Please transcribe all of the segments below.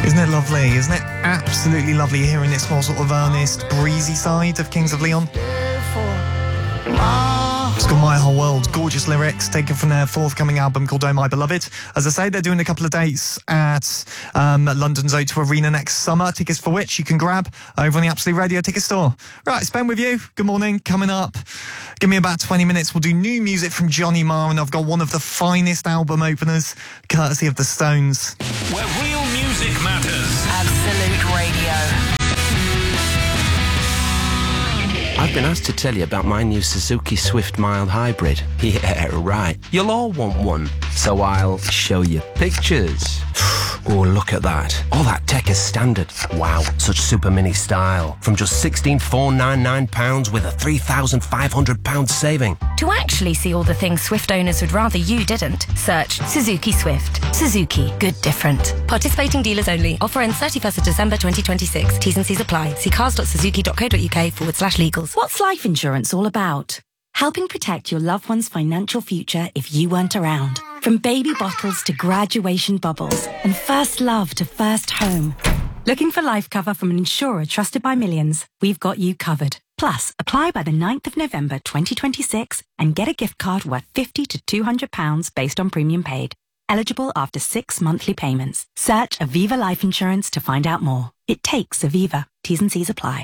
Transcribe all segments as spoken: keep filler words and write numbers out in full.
Isn't it lovely? Isn't it absolutely lovely hearing this more sort of earnest, breezy side of Kings of Leon? It's called My Whole World. Gorgeous lyrics taken from their forthcoming album called Oh My Beloved. As I say, they're doing a couple of dates at um, London's O two Arena next summer, tickets for which you can grab over on the Absolute Radio ticket store. Right, it's Ben with you. Good morning. Coming up, give me about twenty minutes. We'll do new music from Johnny Marr, and I've got one of the finest album openers, courtesy of the Stones. Where real music matters. Absolute Radio. I've been asked to tell you about my new Suzuki Swift Mild Hybrid. Yeah, right. You'll all want one, so I'll show you pictures. Oh, look at that. All that tech is standard. Wow, such super mini style. From just sixteen thousand four hundred ninety-nine pounds with a three thousand five hundred pounds saving. To actually see all the things Swift owners would rather you didn't, search Suzuki Swift. Suzuki, good different. Participating dealers only. Offer ends thirty-first of December twenty twenty-six. T's and C's apply. See cars.suzuki.co.uk forward slash legals. What's life insurance all about? Helping protect your loved one's financial future if you weren't around. From baby bottles to graduation bubbles and first love to first home. Looking for life cover from an insurer trusted by millions? We've got you covered. Plus, apply by the ninth of November twenty twenty-six and get a gift card worth fifty to two hundred pounds based on premium paid. Eligible after six monthly payments. Search Aviva Life Insurance to find out more. It takes Aviva. T's and C's apply.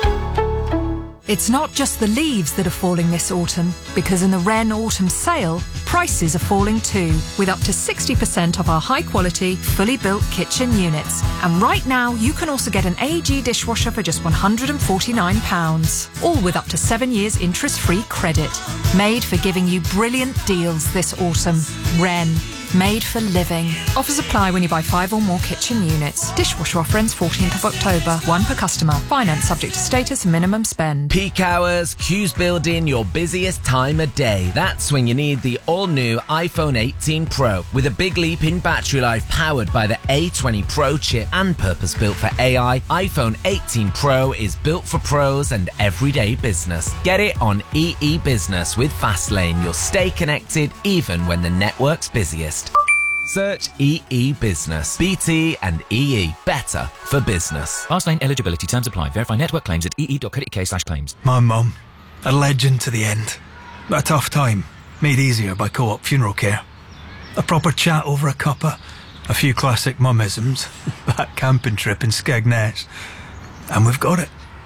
It's not just the leaves that are falling this autumn, because in the Wren Autumn Sale, prices are falling too, with up to sixty percent off our high-quality, fully built kitchen units. And right now, you can also get an A G dishwasher for just one hundred forty-nine pounds, all with up to seven years interest-free credit. Made for giving you brilliant deals this autumn. Wren. Made for living. Offers apply when you buy five or more kitchen units. Dishwasher offer ends fourteenth of October. One per customer. Finance subject to status and minimum spend. Peak hours, queues building, your busiest time of day. That's when you need the all-new iPhone eighteen Pro with a big leap in battery life powered by the A twenty Pro chip and purpose-built for A I. iPhone eighteen Pro is built for pros and everyday business. Get it on E E Business with Fastlane. You'll stay connected even when the network's busiest. Search E E Business. B T and E E. Better for business. Fastlane eligibility terms apply. Verify network claims at ee.co.uk slash claims. My mum, a legend to the end. But a tough time, made easier by Co-op Funeral Care. A proper chat over a cuppa, a few classic mummisms, that camping trip in Skegness. And we've got it.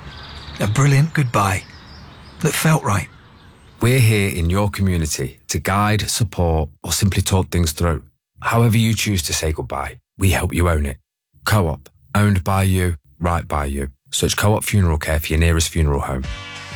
A brilliant goodbye that felt right. We're here in your community to guide, support, or simply talk things through. However you choose to say goodbye, we help you own it. Co-op, owned by you, right by you. Search Co-op Funeral Care for your nearest funeral home.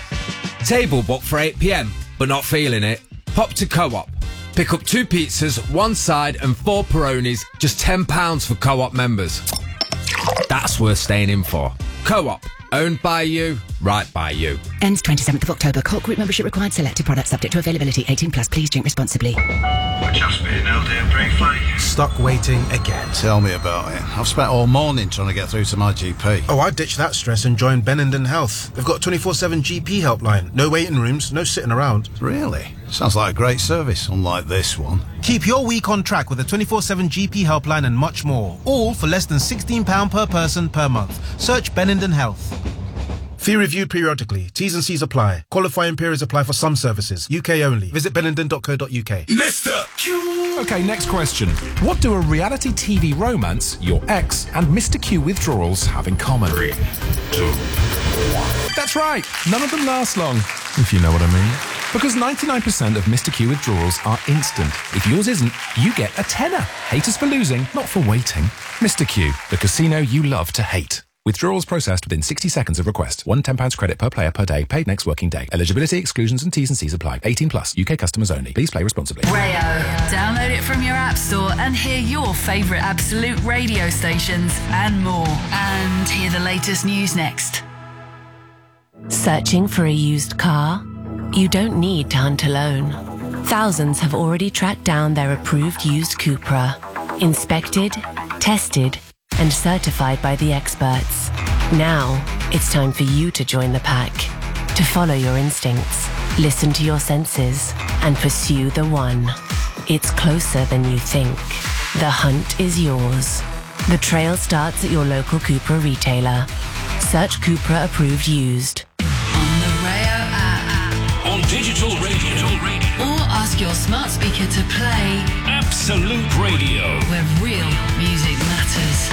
Table booked for eight p.m, but not feeling it? Pop to Co-op. Pick up two pizzas, one side and four Peronis, just ten pounds for Co-op members. That's worth staying in for. Co-op, owned by you, right by you. Ends twenty-seventh of October. Co-op group membership required. Selected products subject to availability. eighteen plus. Please drink responsibly. Just been all day briefly. Stuck waiting again. Tell me about it. I've spent all morning trying to get through to my G P. Oh, I ditched that stress and joined Benenden Health. They've got a twenty-four seven G P helpline. No waiting rooms, no sitting around. Really? Sounds like a great service, unlike this one. Keep your week on track with a twenty-four seven G P helpline and much more. All for less than sixteen pounds per person per month. Search Benenden Health. Fee reviewed periodically. T's and C's apply. Qualifying periods apply for some services. U K only. Visit benenden dot co dot U K. Mister Q! Okay, next question. What do a reality T V romance, your ex, and Mister Q withdrawals have in common? Three, two, one. That's right. None of them last long, if you know what I mean. Because ninety-nine percent of Mister Q withdrawals are instant. If yours isn't, you get a tenner. Hate us for losing, not for waiting. Mister Q, the casino you love to hate. Withdrawals processed within sixty seconds of request. One ten pounds credit per player per day, paid next working day. Eligibility, exclusions and T's and C's apply. eighteen plus, U K customers only. Please play responsibly. Rayo. Download it from your app store and hear your favourite Absolute radio stations and more. And hear the latest news next. Searching for a used car? You don't need to hunt alone. Thousands have already tracked down their approved used Cupra. Inspected, tested, and certified by the experts. Now, it's time for you to join the pack. To follow your instincts, listen to your senses, and pursue the one. It's closer than you think. The hunt is yours. The trail starts at your local Cupra retailer. Search Cupra approved used. On the Rayo app. On digital radio. Or ask your smart speaker to play Absolute Radio, where real music matters.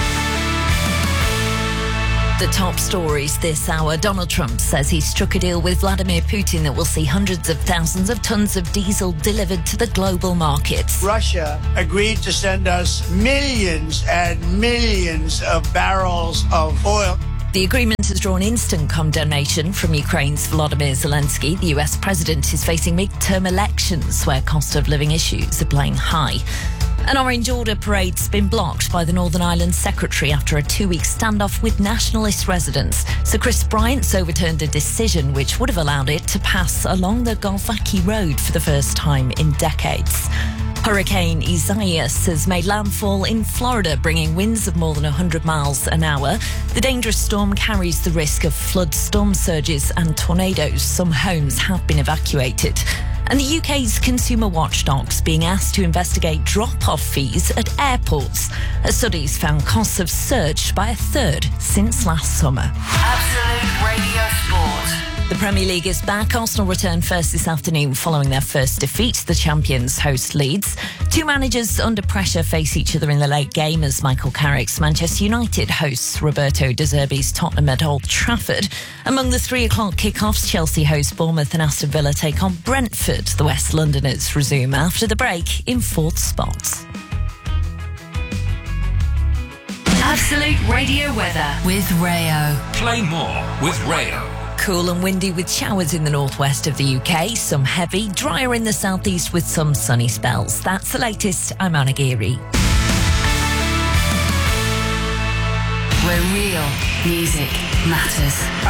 The top stories this hour. Donald Trump says he struck a deal with Vladimir Putin that will see hundreds of thousands of tons of diesel delivered to the global markets. Russia agreed to send us millions and millions of barrels of oil. The agreement has drawn instant condemnation from Ukraine's Volodymyr Zelensky. The U S president is facing midterm elections where cost of living issues are playing high. An Orange Order parade's been blocked by the Northern Ireland Secretary after a two-week standoff with nationalist residents. Sir Chris Bryant's overturned a decision which would have allowed it to pass along the Golvaki Road for the first time in decades. Hurricane Isaias has made landfall in Florida, bringing winds of more than one hundred miles an hour. The dangerous storm carries the risk of flood, storm surges and tornadoes. Some homes have been evacuated. And the U K's consumer watchdog's being asked to investigate drop-off fees at airports. A study's found costs have surged by a third since last summer. Absolute Radio Sport. The Premier League is back. Arsenal return first this afternoon following their first defeat. The champions host Leeds. Two managers under pressure face each other in the late game as Michael Carrick's Manchester United hosts Roberto De Zerbi's Tottenham at Old Trafford. Among the three o'clock kickoffs, Chelsea host Bournemouth and Aston Villa take on Brentford. The West Londoners resume after the break in fourth spot. Absolute Radio weather with Rayo. Play more with Rayo. Cool and windy with showers in the northwest of the U K, some heavy, drier in the southeast with some sunny spells. That's the latest. I'm Anna Geary. Where real music matters.